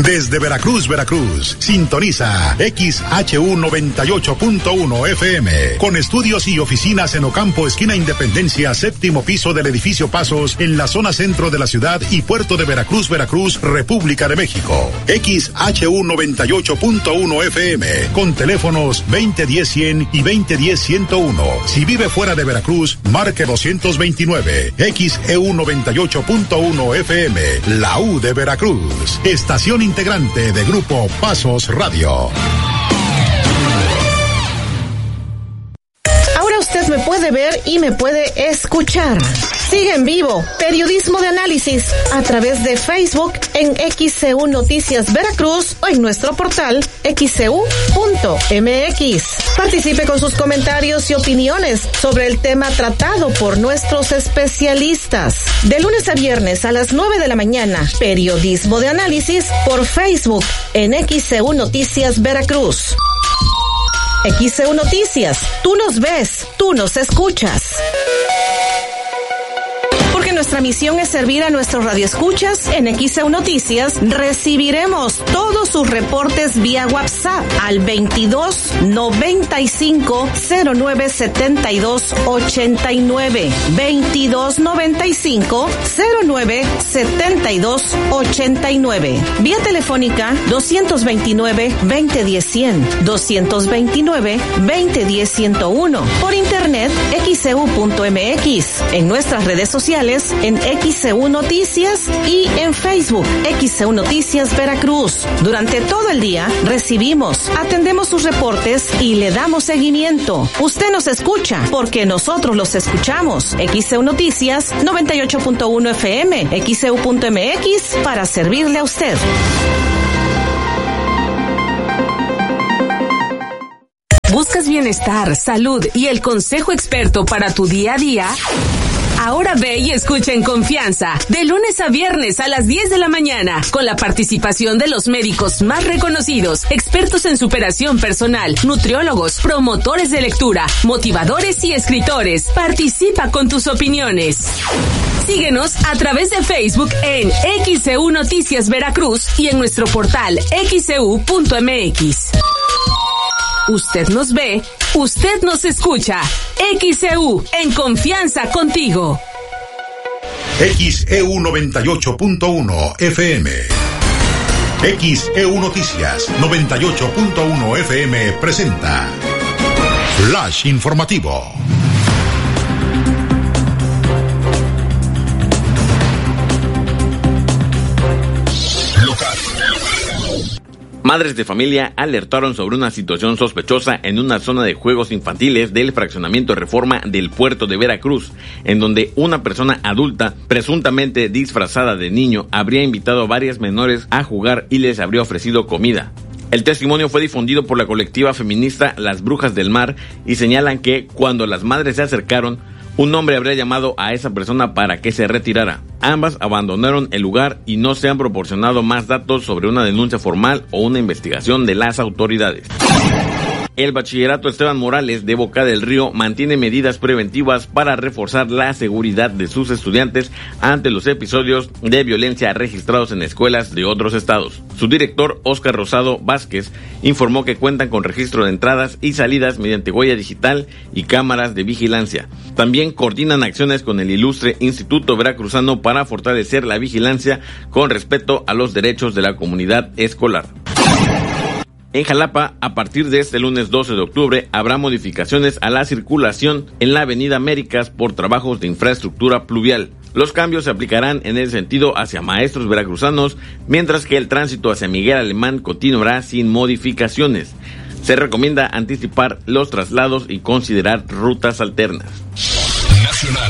Desde Veracruz, Veracruz, sintoniza XHU 98.1 FM, con estudios y oficinas en Ocampo, esquina Independencia, séptimo piso del edificio Pasos, en la zona centro de la ciudad y puerto de Veracruz, Veracruz, República de México. XHU 98.1 FM, con teléfonos 2010-100 y 2010-101. Si vive fuera de Veracruz, marque 229. XEU 98.1 FM, la U de Veracruz. Estación integrante de Grupo Pasos Radio. Ahora usted me puede ver y me puede escuchar. Sigue en vivo Periodismo de Análisis a través de Facebook en XCU Noticias Veracruz o en nuestro portal xcu.mx. Participe con sus comentarios y opiniones sobre el tema tratado por nuestros especialistas. De lunes a viernes a las 9 de la mañana, Periodismo de Análisis por Facebook en XCU Noticias Veracruz. XCU Noticias, tú nos ves, tú nos escuchas. Porque nuestra misión es servir a nuestros radioescuchas, en XCU Noticias recibiremos todos sus reportes vía WhatsApp al 22 95 09 72 89 22 95 09 72 89, vía telefónica 229 2010 100 229 2010 101, por internet xcu.mx, en nuestras redes sociales en XCU Noticias y en Facebook XCU Noticias Veracruz. Durante todo el día recibimos, atendemos sus reportes y le damos seguimiento. Usted nos escucha porque nosotros los escuchamos. XCU Noticias 98.1 FM, XCU.mx, para servirle a usted. ¿Buscas bienestar, salud y el consejo experto para tu día a día? Ahora ve y escucha en confianza, de lunes a viernes a las 10 de la mañana, con la participación de los médicos más reconocidos, expertos en superación personal, nutriólogos, promotores de lectura, motivadores y escritores. Participa con tus opiniones. Síguenos a través de Facebook en XCU Noticias Veracruz y en nuestro portal xcu.mx. Usted nos ve, usted nos escucha. XCU, en confianza contigo. XEU 98.1 FM. XEU Noticias 98.1 FM presenta Flash Informativo. Madres de familia alertaron sobre una situación sospechosa en una zona de juegos infantiles del fraccionamiento Reforma del puerto de Veracruz, en donde una persona adulta, presuntamente disfrazada de niño, habría invitado a varias menores a jugar y les habría ofrecido comida. El testimonio fue difundido por la colectiva feminista Las Brujas del Mar y señalan que cuando las madres se acercaron, un hombre habría llamado a esa persona para que se retirara. Ambas abandonaron el lugar y no se han proporcionado más datos sobre una denuncia formal o una investigación de las autoridades. El Bachillerato Esteban Morales de Boca del Río mantiene medidas preventivas para reforzar la seguridad de sus estudiantes ante los episodios de violencia registrados en escuelas de otros estados. Su director, Óscar Rosado Vázquez, informó que cuentan con registro de entradas y salidas mediante huella digital y cámaras de vigilancia. También coordinan acciones con el ilustre Instituto Veracruzano para fortalecer la vigilancia con respecto a los derechos de la comunidad escolar. En Jalapa, a partir de este lunes 12 de octubre, habrá modificaciones a la circulación en la avenida Américas por trabajos de infraestructura pluvial. Los cambios se aplicarán en el sentido hacia maestros veracruzanos, mientras que el tránsito hacia Miguel Alemán continuará sin modificaciones. Se recomienda anticipar los traslados y considerar rutas alternas. Nacional.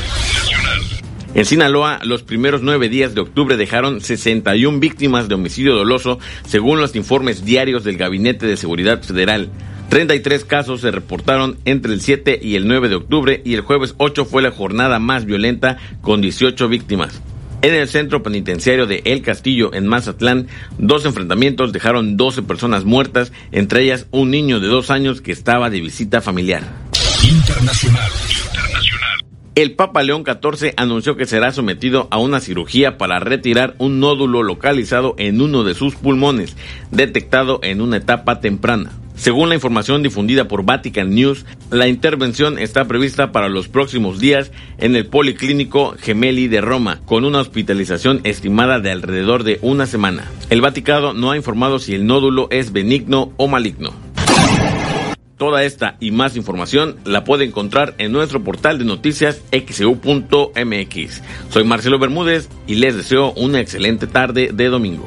En Sinaloa, los primeros 9 días de octubre dejaron 61 víctimas de homicidio doloso, según los informes diarios del Gabinete de Seguridad Federal. 33 casos se reportaron entre el 7 y el 9 de octubre y el jueves 8 fue la jornada más violenta con 18 víctimas. En el centro penitenciario de El Castillo, en Mazatlán, 2 enfrentamientos dejaron 12 personas muertas, entre ellas un niño de 2 años que estaba de visita familiar. Internacional. El Papa León XIV anunció que será sometido a una cirugía para retirar un nódulo localizado en uno de sus pulmones, detectado en una etapa temprana. Según la información difundida por Vatican News, la intervención está prevista para los próximos días en el Policlínico Gemelli de Roma, con una hospitalización estimada de alrededor de una semana. El Vaticano no ha informado si el nódulo es benigno o maligno. Toda esta y más información la puede encontrar en nuestro portal de noticias xeu.mx. Soy Marcelo Bermúdez y les deseo una excelente tarde de domingo.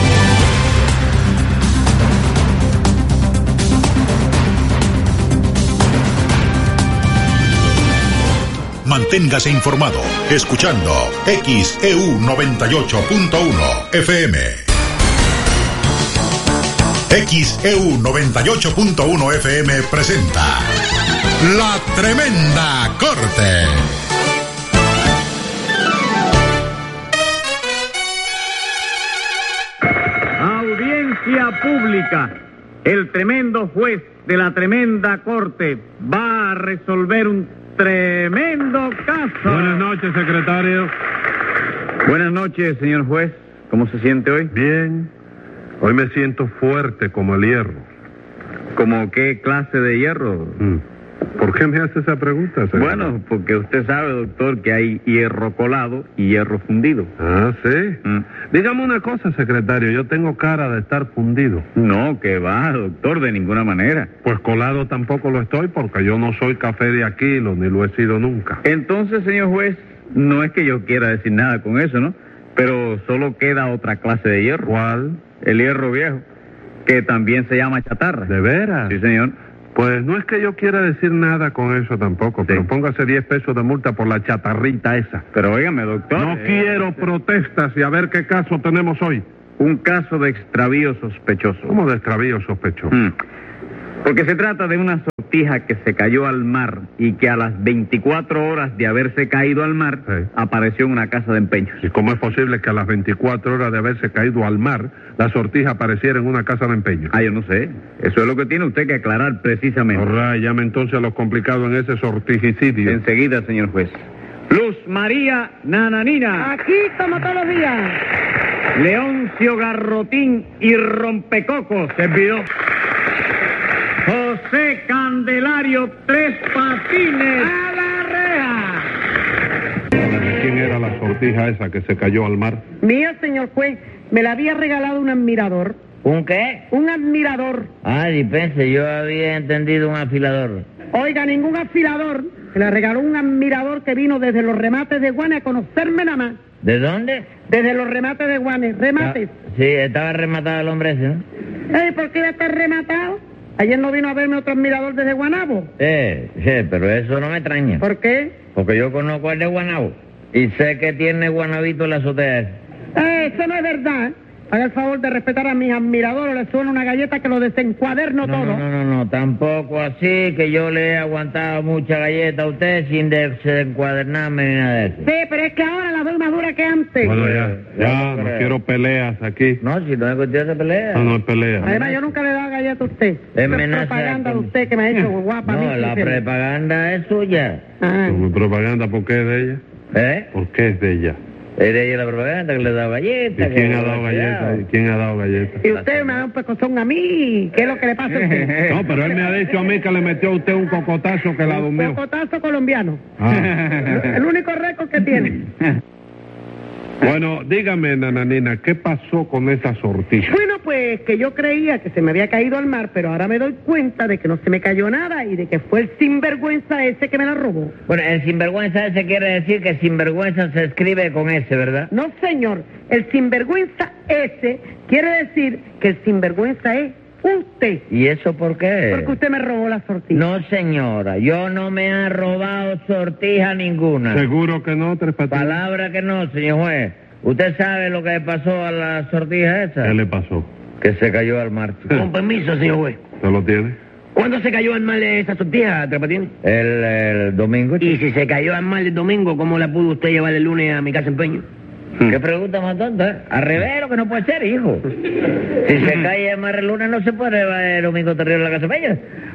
Manténgase informado escuchando XEU 98.1 FM. XEU 98.1 FM presenta La Tremenda Corte. Audiencia pública. El tremendo juez de la tremenda corte va a resolver un tremendo caso. Buenas noches, secretario. Buenas noches, señor juez. ¿Cómo se siente hoy? Bien. Hoy me siento fuerte como el hierro. ¿Cómo qué clase de hierro? ¿Por qué me hace esa pregunta, señor? Bueno, porque usted sabe, doctor, que hay hierro colado y hierro fundido. Ah, ¿sí? Dígame una cosa, secretario. Yo tengo cara de estar fundido. No, que va, doctor, de ninguna manera. Pues colado tampoco lo estoy, porque yo no soy café de Aquilo, ni lo he sido nunca. Entonces, señor juez, no es que yo quiera decir nada con eso, ¿no? Pero solo queda otra clase de hierro. ¿Cuál? El hierro viejo, que también se llama chatarra. ¿De veras? Sí, señor. Pues no es que yo quiera decir nada con eso tampoco, pero póngase 10 pesos de multa por la chatarrita esa. Pero óigame, doctor. No quiero protestas y a ver qué caso tenemos hoy. Un caso de extravío sospechoso. ¿Cómo de extravío sospechoso? Porque se trata de una sortija que se cayó al mar y que a las 24 horas de haberse caído al mar, apareció en una casa de empeños. ¿Y cómo es posible que a las 24 horas de haberse caído al mar, la sortija apareciera en una casa de empeños? Ah, yo no sé. Eso es lo que tiene usted que aclarar precisamente. Ahora, llame entonces a los complicados en ese sortijicidio. Enseguida, señor juez. Luz María Nananina. Aquí como todos los días. Leoncio Garrotín y Rompecocos. Servidor. José Candelario Tres Patines. ¡A la reja! ¿De quién era la sortija esa que se cayó al mar? Mía, señor juez, me la había regalado un admirador. ¿Un qué? Un admirador. Ah, dispense, yo había entendido un afilador. Oiga, ningún afilador. Se la regaló un admirador que vino desde los remates de Guane a conocerme nada más. ¿De dónde? Desde los remates de Guane. ¿Remates? Sí, estaba rematado el hombre ese, ¿no? ¿Por qué iba a estar rematado? Ayer no vino a verme otro admirador desde Guanabo. Pero eso no me extraña. ¿Por qué? Porque yo conozco al de Guanabo. Y sé que tiene Guanabito en la azotea. Eso no es verdad. Haga el favor de respetar a mis admiradores, le suena una galleta que lo desencuaderno todo. No, tampoco así, que yo le he aguantado mucha galleta a usted sin desencuadernarme ni nada de eso. Sí, pero es que ahora la doy más dura que antes. Bueno, ya, no quiero peleas aquí. No, si no es cuestión de pelea. No es pelea. Además, yo nunca le he dado galleta a usted. Es propaganda de usted que me ha hecho guapa. No, la propaganda es suya. ¿Mi propaganda por qué es de ella? ¿Por qué es de ella? Es de ella la propaganda que le ha dado galletas. ¿Y quién ha dado galletas? ¿Quién ha dado galletas? Y usted me da un pecozón a mí. ¿Qué es lo que le pasa a usted? No, pero él me ha dicho a mí que le metió a usted un cocotazo que la durmió. Un cocotazo colombiano. El único récord que tiene. Bueno, dígame, Nananina, ¿qué pasó con esa sortija? Bueno, pues que yo creía que se me había caído al mar, pero ahora me doy cuenta de que no se me cayó nada y de que fue el sinvergüenza ese que me la robó. Bueno, el sinvergüenza ese quiere decir que sinvergüenza se escribe con S, ¿verdad? No, señor. El sinvergüenza ese quiere decir que el sinvergüenza es usted. ¿Y eso por qué? Porque usted me robó la sortija. No, señora, yo no me he robado sortija ninguna. ¿Seguro que no, Tres Patines? Palabra que no, señor juez. ¿Usted sabe lo que le pasó a la sortija esa? ¿Qué le pasó? Que se cayó al mar. Con permiso, señor juez. ¿Se lo tiene? ¿Cuándo se cayó al mar esa sortija, Tres Patines? El domingo. Y si se cayó al mar el domingo, ¿cómo la pudo usted llevar el lunes a mi casa empeño? ¿Qué pregunta más tonta? Al revés, lo que no puede ser, hijo. Si se cae al mar el lunes, no se puede llevar el domingo terrible a la casa empeño.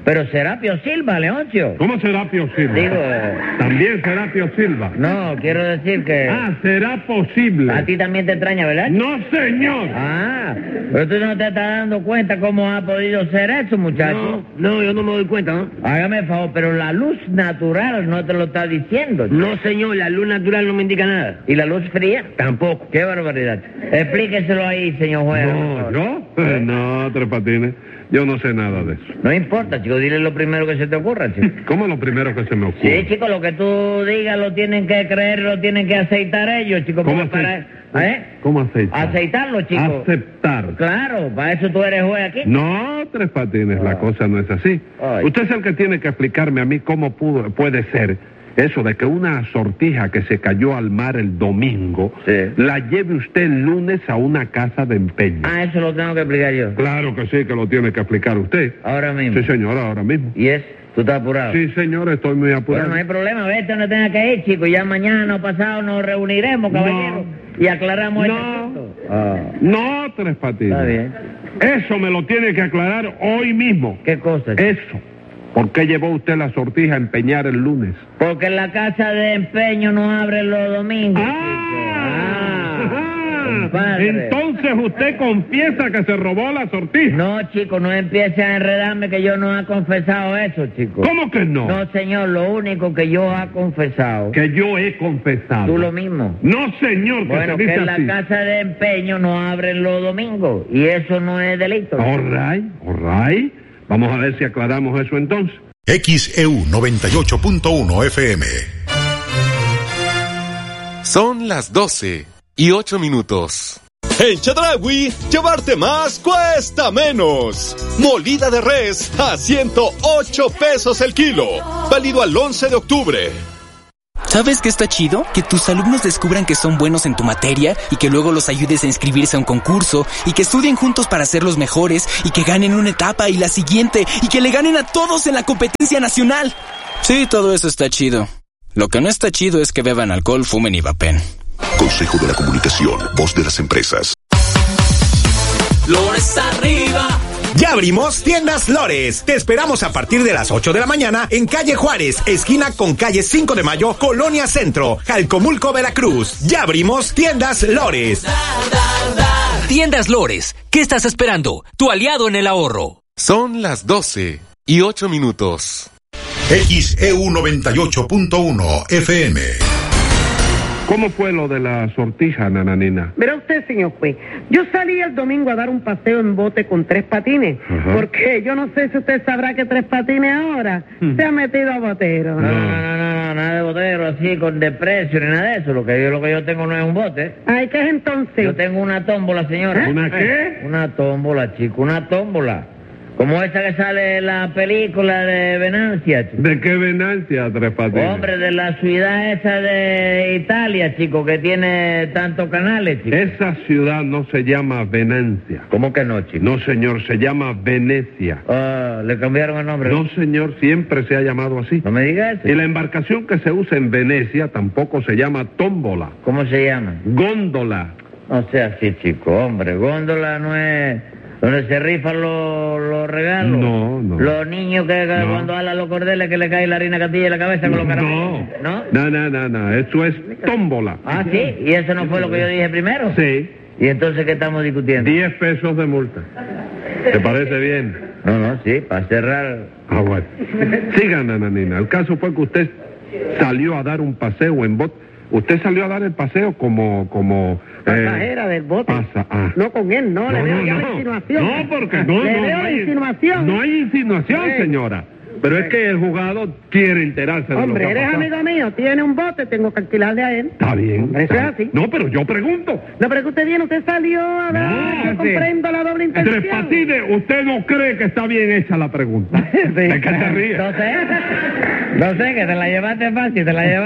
Pero Serapio Silva, Leoncio. ¿Cómo Serapio Silva? Digo, ¿También Serapio Silva? no, quiero decir que... será posible. A ti también te extraña, ¿verdad? No, señor. Pero tú no te estás dando cuenta cómo ha podido ser eso, muchacho. No, yo no me doy cuenta, ¿no? Hágame el favor, pero la luz natural no te lo está diciendo. No, señor, la luz natural no me indica nada. ¿Y la luz fría? Tampoco. Qué barbaridad. Explíqueselo ahí, señor juez. ¿No? No, Tres Patines. Yo no sé nada de eso. No importa, chico, dile lo primero que se te ocurra, chico. ¿Cómo lo primero que se me ocurre? Sí, chico, lo que tú digas lo tienen que creer, lo tienen que aceitar ellos, chico. ¿Cómo ¿Cómo aceitar? Aceitarlo, chico. Aceptar. Claro, para eso tú eres juez aquí. No, Tres Patines, la cosa no es así. Ay. Usted es el que tiene que explicarme a mí cómo puede ser eso de que una sortija que se cayó al mar el domingo, Sí. la lleve usted el lunes a una casa de empeño. Eso lo tengo que explicar yo. Claro que sí, que lo tiene que explicar usted. Ahora mismo. Sí, señor, ahora mismo. ¿Y es? ¿Tú estás apurado? Sí, señor, estoy muy apurado. Bueno, no hay problema, vete donde tenga que ir, chico. Ya mañana o pasado nos reuniremos, caballero, y aclaramos este asunto. No, Tres Patines. Está bien. Eso me lo tiene que aclarar hoy mismo. ¿Qué cosa, chico? Eso. ¿Por qué llevó usted la sortija a empeñar el lunes? Porque la casa de empeño no abre los domingos. Compadre. Entonces usted confiesa que se robó la sortija. No, chico, no empiece a enredarme que yo no he confesado eso, chico. ¿Cómo que no? No, señor, lo único que yo he confesado. Que yo he confesado. Tú lo mismo. No, señor, que Bueno, se dice que la así. casa de empeño no abre los domingos y eso no es delito. All right. Vamos a ver si aclaramos eso entonces. XEU 98.1 FM. Son las 12:08. En Chedraui, llevarte más cuesta menos. Molida de res a 108 pesos el kilo. Válido al 11 de octubre. ¿Sabes qué está chido? Que tus alumnos descubran que son buenos en tu materia y que luego los ayudes a inscribirse a un concurso y que estudien juntos para ser los mejores y que ganen una etapa y la siguiente y que le ganen a todos en la competencia nacional. Sí, todo eso está chido. Lo que no está chido es que beban alcohol, fumen y vapen. Consejo de la Comunicación, voz de las empresas. Lores arriba. Ya abrimos Tiendas Lores. Te esperamos a partir de las 8 de la mañana en calle Juárez, esquina con calle 5 de Mayo, Colonia Centro, Jalcomulco, Veracruz. Ya abrimos Tiendas Lores. Tiendas Lores. ¿Qué estás esperando? Tu aliado en el ahorro. Son las 12:08. XEU 98.1 FM. ¿Cómo fue lo de la sortija, nananina? Verá usted, señor juez, yo salí el domingo a dar un paseo en bote con Tres Patines, porque yo no sé si usted sabrá que Tres Patines ahora se ha metido a botero. No, nada de botero así con desprecio ni nada de eso. Lo que yo tengo no es un bote. Ay, ¿qué es entonces? Yo tengo una tómbola, señora. ¿Una qué? Una tómbola, chico, una tómbola. Como esa que sale en la película de Venancia, chico. ¿De qué Venancia, Tres Patines? Hombre, de la ciudad esa de Italia, chico, que tiene tantos canales, chico. Esa ciudad no se llama Venancia. ¿Cómo que no, chico? No, señor, se llama Venecia. ¿Le cambiaron el nombre? No, señor, siempre se ha llamado así. No me diga eso. Y la embarcación que se usa en Venecia tampoco se llama tómbola. ¿Cómo se llama? Góndola. No sea así, chico, hombre. Góndola no es donde se rifan los regalos. No. Los niños que cuando ala los cordeles que le cae la harina Castilla en la cabeza con los caramelos. No. Eso es tómbola. Ah, ¿sí? ¿Y eso no fue lo que yo dije primero? Sí. ¿Y entonces qué estamos discutiendo? 10 pesos de multa. ¿Te parece bien? No, sí, para cerrar. Bueno. Siga, nananina. El caso fue que usted salió a dar un paseo en bote. Usted salió a dar el paseo como pasajera del bote. No con él, no, le veo ya la insinuación. No, porque no. Le veo la insinuación. No hay insinuación, señora. Pero es que el jugador quiere enterarse de lo que Hombre, eres amigo mío, tiene un bote, tengo que alquilarle a él. Está bien. Eso es así. No, pero yo pregunto. No, pero que usted viene, usted salió a dar, yo comprendo la doble intención. Tres Patines, ¿usted no cree que está bien hecha la pregunta? ¿De qué te ríes? No sé, que te la llevaste fácil.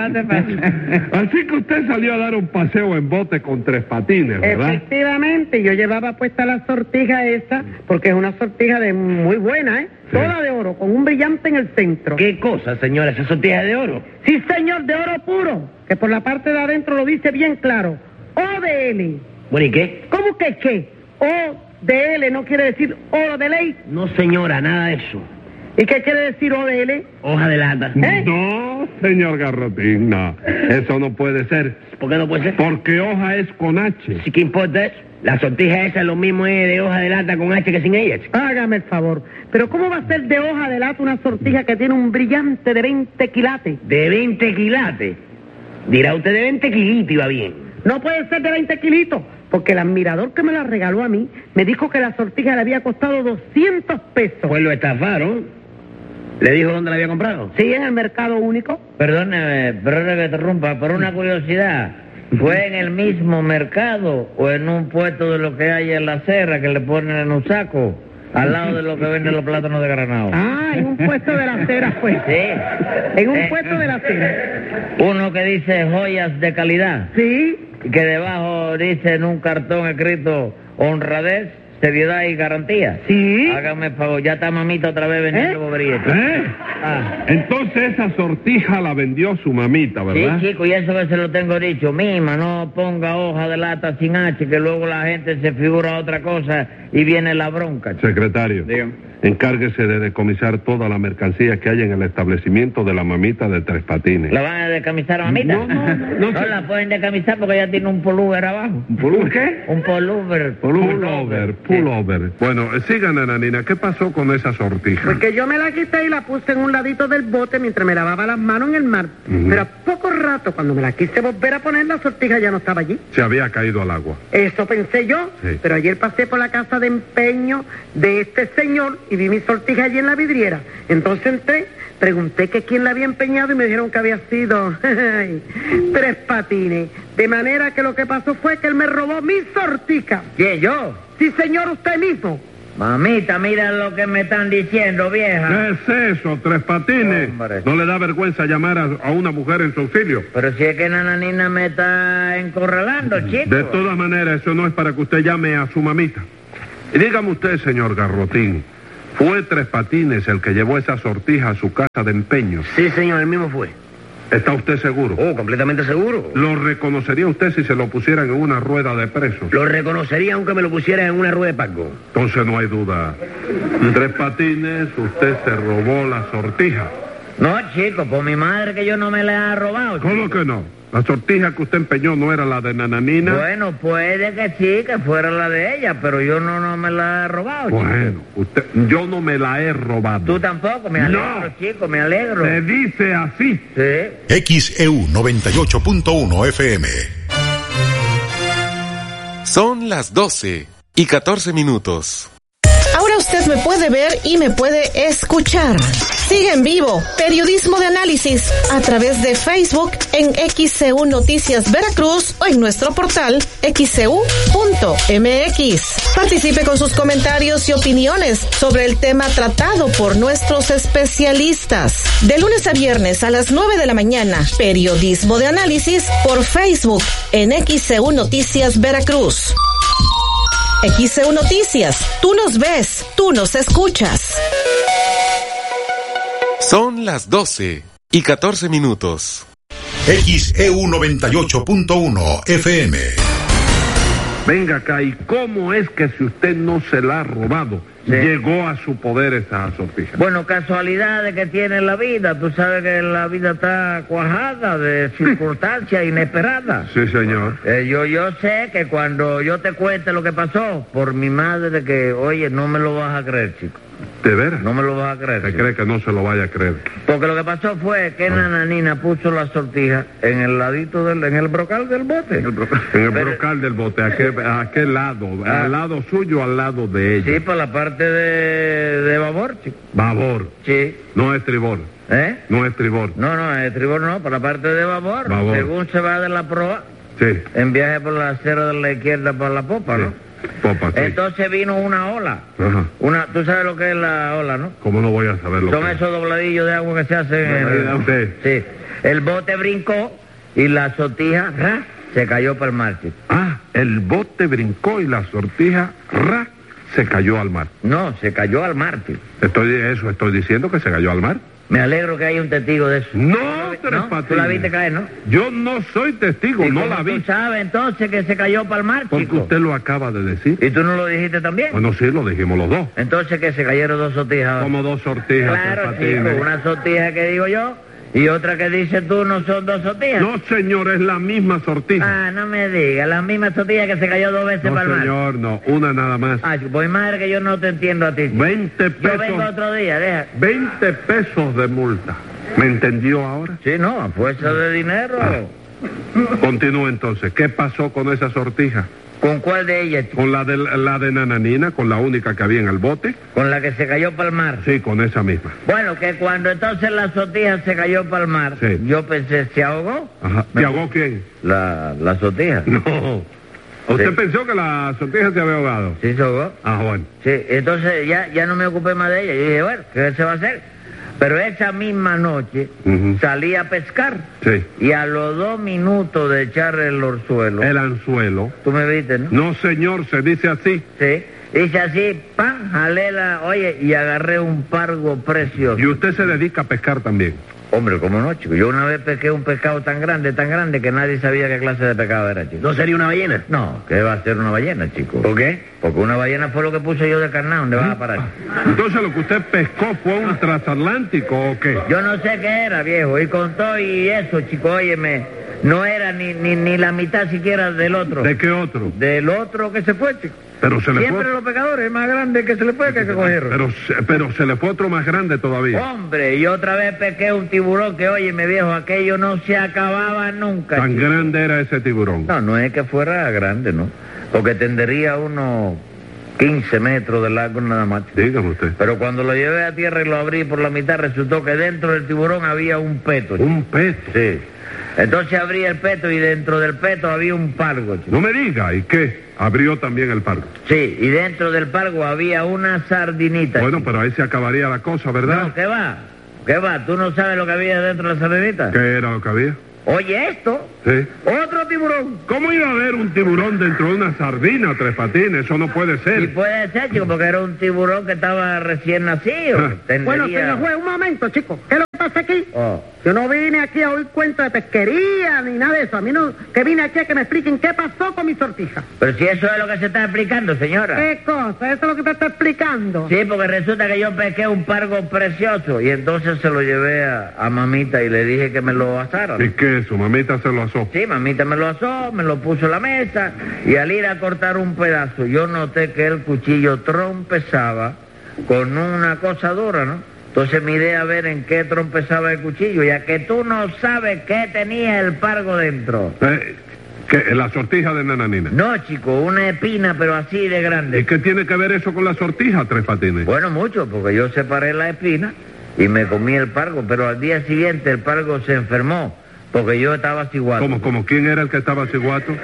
Así que usted salió a dar un paseo en bote con Tres Patines, ¿verdad? Efectivamente, yo llevaba puesta la sortija esa, porque es una sortija de muy buena, ¿eh? Sí. Toda de oro, con un brillante en el centro. ¿Qué cosa, señora? ¿Esa sortija de oro? Sí, señor, de oro puro, que por la parte de adentro lo dice bien claro. ODL. Bueno, ¿y qué? ¿Cómo que qué? ODL no quiere decir oro de ley. No, señora, nada de eso. ¿Y qué quiere decir ODL? Hoja de lata. No, señor Garrotín, no. Eso no puede ser. ¿Por qué no puede ser? Porque hoja es con H. ¿Sí qué importa eso? La sortija esa es lo mismo de hoja de lata con H que sin ella. Hágame el favor. Pero ¿cómo va a ser de hoja de lata una sortija que tiene un brillante de 20 quilates? ¿De 20 quilates? Dirá usted de 20 kilitos y va bien. No puede ser de 20 kilitos, porque el admirador que me la regaló a mí me dijo que la sortija le había costado 200 pesos. Pues lo estafaron. ¿Le dijo dónde la había comprado? Sí, en el Mercado Único. Perdóneme que interrumpa, por una curiosidad. ¿Fue en el mismo mercado o en un puesto de lo que hay en la acera que le ponen en un saco? Al lado de lo que venden los plátanos de granado. Ah, en un puesto de la acera fue. Sí. En un puesto de la acera. Uno que dice joyas de calidad. Sí. Y que debajo dice en un cartón escrito honradez, seriedad y garantía. Sí. Hágame favor, ya está mamita otra vez vendiendo boberías. Entonces esa sortija la vendió su mamita, ¿verdad? Sí, chico, y eso que se lo tengo dicho. Mima, no ponga hoja de lata sin H, que luego la gente se figura otra cosa y viene la bronca. Secretario, encárguese de decomisar toda la mercancía que hay en el establecimiento de la mamita de Tres Patines. ¿La van a decamisar a mamita? No, no la pueden decamisar porque ella tiene un pullover abajo. ¿Un pullover qué? Un pullover. Pullover. Bueno, sigan, Nananina, ¿qué pasó con esa sortija? Porque yo me la quité y la puse en un ladito del bote mientras me lavaba las manos en el mar. Pero a poco rato, cuando me la quise volver a poner, la sortija ya no estaba allí. Se había caído al agua. Eso pensé yo. Sí. Pero ayer pasé por la casa de empeño de este señor y vi mi sortija allí en la vidriera. Entonces entré, pregunté que quién la había empeñado y me dijeron que había sido Tres Patines. De manera que lo que pasó fue que él me robó mi sortija. ¿Quién, yo? Sí, señor, usted mismo. Mamita, mira lo que me están diciendo, vieja. ¿Qué es eso, Tres Patines? Hombre. ¿No le da vergüenza llamar a una mujer en su auxilio? Pero si es que Nananina me está encorralando, chico. De todas maneras, eso no es para que usted llame a su mamita. Y dígame usted, señor Garrotín, ¿fue Tres Patines el que llevó esa sortija a su casa de empeño? Sí, señor, el mismo fue. ¿Está usted seguro? Oh, completamente seguro. ¿Lo reconocería usted si se lo pusieran en una rueda de presos? Lo reconocería aunque me lo pusieran en una rueda de Paco. Entonces no hay duda. Tres Patines, usted se robó la sortija. No, chico, por mi madre que yo no me la he robado. ¿Cómo chico? que no? La sortija que usted empeñó no era la de Nananina. Bueno, puede que sí, que fuera la de ella, pero yo no me la he robado, chico. Bueno, yo no me la he robado. Tú tampoco, me alegro, chico, me alegro. Se dice así. Sí. XEU 98.1 FM. Son las 12:14. Ahora usted me puede ver y me puede escuchar. Sigue en vivo Periodismo de Análisis a través de Facebook en XEU Noticias Veracruz o en nuestro portal xeu.mx. Participe con sus comentarios y opiniones sobre el tema tratado por nuestros especialistas. De lunes a viernes a las 9 de la mañana, Periodismo de Análisis por Facebook en XEU Noticias Veracruz. XEU Noticias, tú nos ves, tú nos escuchas. Son las 12:14. XEU 98.1 FM. Venga acá, ¿y cómo es que si usted no se la ha robado, llegó a su poder esa sortija? Bueno, casualidades que tiene la vida. Tú sabes que la vida está cuajada de circunstancias inesperadas. Sí, señor. Yo sé que cuando yo te cuente lo que pasó, por mi madre, que, oye, no me lo vas a creer, chico. ¿De veras? No me lo vas a creer. ¿Se cree que no se lo vaya a creer? Porque lo que pasó fue que Nananina puso la sortija en el ladito en el brocal del bote. En el brocal del bote, ¿a qué lado? ¿Al lado suyo o al lado de ella? Sí, por la parte de babor, chico. ¿Babor? Sí. No es tribor. ¿Eh? No es tribor. No, es tribor no, por la parte de babor. Según se va de la proa, sí, en viaje por la acera de la izquierda para la popa, sí, ¿no? Popa, sí. Entonces vino una ola. Ajá. Tú sabes lo que es la ola, ¿no? ¿Cómo no voy a saber lo que es? Son esos dobladillos de agua que se hacen Sí. El bote brincó y la sortija se cayó para el mar, chico. Ah, el bote brincó y la sortija se cayó al mar. No, se cayó al mar, chico. Estoy diciendo que se cayó al mar. Me alegro que haya un testigo de eso. No, Tres Patines. ¿Tú la viste caer, no? Yo no soy testigo, ¿Y no cómo la vi. tú sabes entonces que se cayó para el mar, Porque chico? usted lo acaba de decir. ¿Y tú no lo dijiste también? Bueno, sí, lo dijimos los dos. Entonces que se cayeron dos sortijas. Como dos sortijas, Claro, Tres Patines. chico, una sortija que digo yo y otra que dices tú no son dos sortijas. No, señor, es la misma sortija. Ah, no me digas, la misma sortija que se cayó dos veces No, para el mar. señor, no, una nada más. Ah, pues madre que yo no te entiendo a ti. 20 pesos. Yo vengo otro día, deja. 20 pesos de multa. ¿Me entendió ahora? Sí, no, a fuerza de dinero. Continúe entonces. ¿Qué pasó con esa sortija? ¿Con cuál de ellas? ¿Con la de Nananina, con la única que había en el bote? ¿Con la que se cayó para el mar? Sí, con esa misma. Bueno, que cuando entonces la sortija se cayó para el mar, Sí. yo pensé, ¿se ahogó? Ajá. ¿Se ahogó quién? La sortija. No. ¿Usted Sí. pensó que la sortija se había ahogado? ¿Sí se ahogó? Ah, bueno. Sí, entonces ya no me ocupé más de ella. Yo dije, bueno, ¿qué se va a hacer? Pero esa misma noche salí a pescar. Sí. Y a los 2 minutos de echar el orzuelo. El anzuelo. ¿Tú me viste, no? No, señor, se dice así. Sí. Hice así, ¡pam! Jalé oye, y agarré un pargo precioso. ¿Y usted se dedica a pescar también? Hombre, ¿cómo no, chico? Yo una vez pesqué un pescado tan grande, que nadie sabía qué clase de pescado era, chico. ¿No sería una ballena? No, ¿qué va a ser una ballena, chico? ¿Por qué? Porque una ballena fue lo que puse yo de carnal, ¿dónde vas a parar? Entonces, ¿lo que usted pescó fue un transatlántico o qué? Yo no sé qué era, viejo, y con todo y eso, chico, óyeme, no era ni la mitad siquiera del otro. ¿De qué otro? Del otro que se fue, chico. Pero se le Siempre fue... los pescadores, es más grande que se le fue que hay que cogerlo. Pero se le fue otro más grande todavía. Hombre, y otra vez pesqué un tiburón que, óyeme, viejo, aquello no se acababa nunca. Tan chico. grande era ese tiburón. No es que fuera grande, ¿no? Porque tendría unos 15 metros de largo nada más. Dígame usted. Pero cuando lo llevé a tierra y lo abrí por la mitad, resultó que dentro del tiburón había un peto. ¿Un peto? Sí. Entonces abrí el peto y dentro del peto había un pargo, chico. No me diga, ¿y qué? Abrió también el pargo. Sí, y dentro del pargo había una sardinita. Bueno, chico. pero ahí se acabaría la cosa, ¿verdad? No, ¿qué va? ¿Qué va? ¿Tú no sabes lo que había dentro de la sardinita? ¿Qué era lo que había? Oye, esto. Sí. Otro tiburón. ¿Cómo iba a haber un tiburón dentro de una sardina, Tres Patines? Eso no puede ser. Y puede ser, chico, porque era un tiburón que estaba recién nacido. Bueno, señor juez, un momento, chico. ¿Qué es lo que pasa aquí? Yo no vine aquí a oír cuentos de pesquería ni nada de eso. A mí no, que vine aquí a que me expliquen qué pasó con mi sortija. Pero si eso es lo que se está explicando, señora. ¿Qué cosa? Eso es lo que te está explicando. Sí, porque resulta que yo pesqué un pargo precioso y entonces se lo llevé a mamita y le dije que me lo asara. ¿Y qué? ¿Su mamita se lo asó? Sí, mamita me lo asó, me lo puso en la mesa y al ir a cortar un pedazo yo noté que el cuchillo trompezaba con una cosa dura, ¿no? Entonces miré a ver en qué trompezaba el cuchillo, ya que tú no sabes qué tenía el pargo dentro. ¿Qué? ¿La sortija de Nananina? No, chico, una espina, pero así de grande. ¿Y qué tiene que ver eso con la sortija, Tres Patines? Bueno, mucho, porque yo separé la espina y me comí el pargo, pero al día siguiente el pargo se enfermó. Porque yo estaba ciguato. ¿Cómo? ¿Quién era el que estaba ciguato?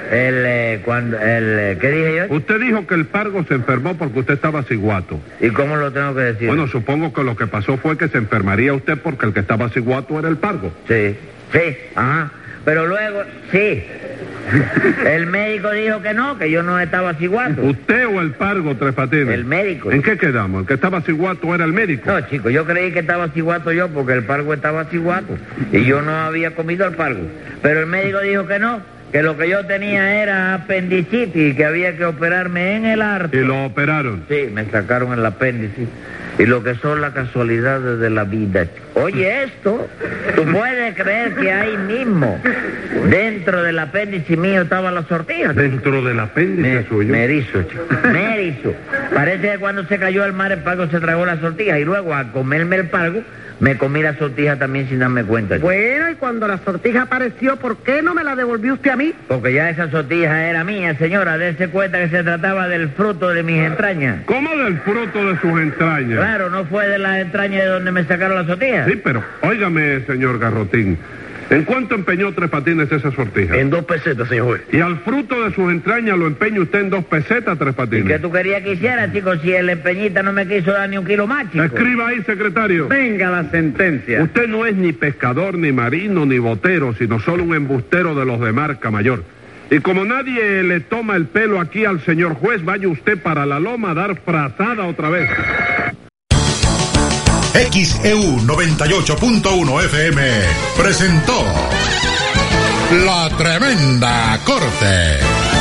¿Qué dije yo? Usted dijo que el pargo se enfermó porque usted estaba ciguato. ¿Y cómo lo tengo que decir? Bueno, supongo que lo que pasó fue que se enfermaría usted porque el que estaba ciguato era el pargo. Sí, ajá. Pero luego, sí. El médico dijo que no, que yo no estaba ciguato. ¿Usted o el pargo, Tres Patines? El médico. ¿En qué quedamos? ¿El que estaba ciguato era el médico? No, chico, yo creí que estaba ciguato yo porque el pargo estaba ciguato y yo no había comido el pargo. Pero el médico dijo que no, que lo que yo tenía era apendicitis y que había que operarme en el arto. ¿Y lo operaron? Sí, me sacaron el apéndice. Y lo que son las casualidades de la vida. Oye, esto, tú puedes creer que ahí mismo, dentro del apéndice mío, estaba la sortija. ¿Dentro del apéndice suyo? Me erizo, chico. Me erizo. Parece que cuando se cayó al mar el pargo se tragó la sortija y luego a comerme el pargo, me comí la sortija también sin darme cuenta. Chico. Bueno, y cuando la sortija apareció, ¿por qué no me la devolvió usted a mí? Porque ya esa sortija era mía, señora. Dese cuenta que se trataba del fruto de mis entrañas. ¿Cómo del fruto de sus entrañas? Claro, no fue de las entrañas de donde me sacaron la sortija. Sí, pero óigame, señor Garrotín. ¿En cuánto empeñó Tres Patines esa sortija? En 2 pesetas, señor juez. ¿Y al fruto de sus entrañas lo empeña usted en 2 pesetas, Tres Patines? ¿Y qué tú querías que hiciera, chico, si el empeñita no me quiso dar ni un kilo más, chico? Escriba ahí, secretario. Venga la sentencia. Usted no es ni pescador, ni marino, ni botero, sino solo un embustero de los de marca mayor. Y como nadie le toma el pelo aquí al señor juez, vaya usted para la loma a dar frazada otra vez. XEU 98.1 FM presentó La Tremenda Corte.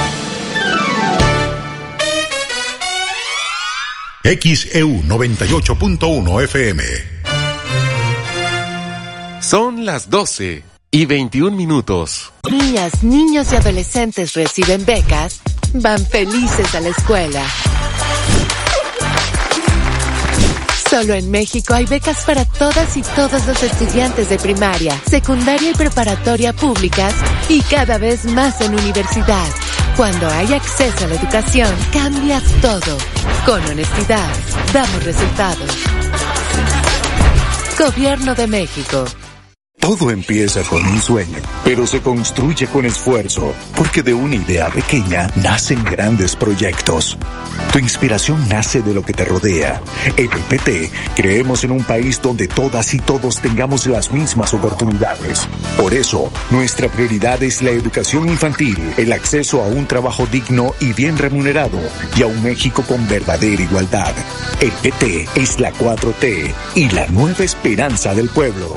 XEU 98.1 FM. Son las 12:21. Niñas, niños y adolescentes reciben becas, van felices a la escuela. Solo en México hay becas para todas y todos los estudiantes de primaria, secundaria y preparatoria públicas y cada vez más en universidad. Cuando hay acceso a la educación, cambias todo. Con honestidad, damos resultados. Gobierno de México. Todo empieza con un sueño, pero se construye con esfuerzo, porque de una idea pequeña nacen grandes proyectos. Tu inspiración nace de lo que te rodea. En el PT creemos en un país donde todas y todos tengamos las mismas oportunidades. Por eso, nuestra prioridad es la educación infantil, el acceso a un trabajo digno y bien remunerado, y a un México con verdadera igualdad. El PT es la 4T y la nueva esperanza del pueblo.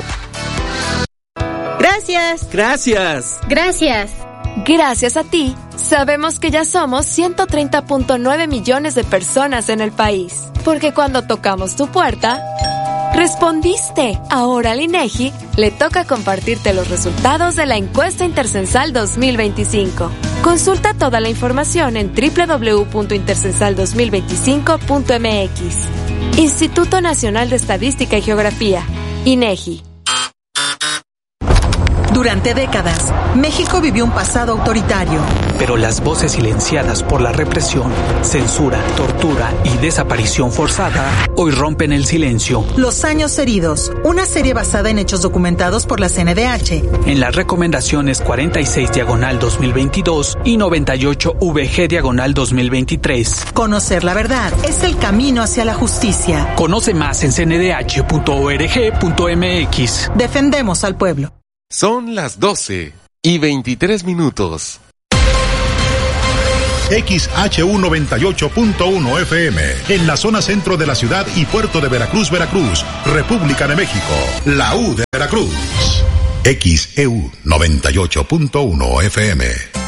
Gracias. Gracias. Gracias. Gracias a ti, sabemos que ya somos 130.9 millones de personas en el país. Porque cuando tocamos tu puerta, respondiste. Ahora al INEGI le toca compartirte los resultados de la encuesta intercensal 2025. Consulta toda la información en www.intercensal2025.mx. Instituto Nacional de Estadística y Geografía, INEGI. Durante décadas, México vivió un pasado autoritario. Pero las voces silenciadas por la represión, censura, tortura y desaparición forzada hoy rompen el silencio. Los años heridos, una serie basada en hechos documentados por la CNDH. En las recomendaciones 46/2022 y 98VG/2023. Conocer la verdad es el camino hacia la justicia. Conoce más en cndh.org.mx. Defendemos al pueblo. Son las 12:23. XHU 98.1 FM, en la zona centro de la ciudad y puerto de Veracruz, Veracruz, República de México, la U de Veracruz. XEU 98.1 FM.